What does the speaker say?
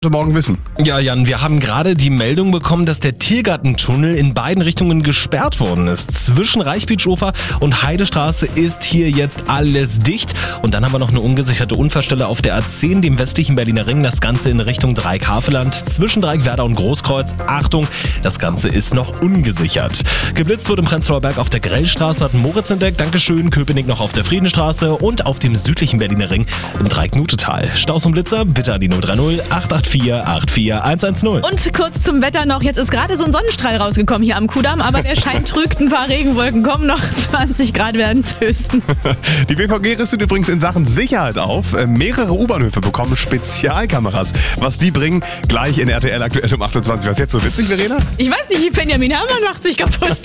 morgen wissen. Ja, Jan, wir haben gerade die Meldung bekommen, dass der Tiergartentunnel in beiden Richtungen gesperrt worden ist. Zwischen Reichbietschufer und Heidestraße ist hier jetzt alles dicht. Und dann haben wir noch eine ungesicherte Unfallstelle auf der A10, dem westlichen Berliner Ring. Das Ganze in Richtung Dreieck-Havelland, zwischen Dreieck-Werder und Großkreuz. Achtung, das Ganze ist noch ungesichert. Geblitzt wurde im Prenzlauer Berg auf der Grellstraße, hat Moritz entdeckt. Dankeschön. Köpenick noch auf der Friedenstraße und auf dem südlichen Berliner Ring im Dreieck-Nutetal. Staus und Blitzer, bitte an die 030 884 84110. Und kurz zum Wetter noch. Jetzt ist gerade so ein Sonnenstrahl rausgekommen hier am Kudamm, aber der Schein trügt. Ein paar Regenwolken kommen noch. 20 Grad werden es höchstens. Die BVG rüstet übrigens in Sachen Sicherheit auf. Mehrere U-Bahnhöfe bekommen Spezialkameras. Was die bringen, gleich in RTL aktuell um 28. Was ist jetzt so witzig, Verena? Ich weiß nicht, Benjamin Herrmann macht sich kaputt.